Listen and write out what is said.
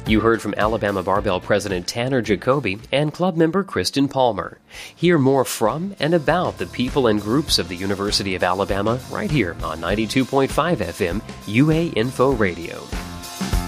You heard from Alabama Barbell President Tanner Jacoby and club member Kristen Palmer. Hear more from and about the people and groups of the University of Alabama right here on 92.5 FM UA Info Radio.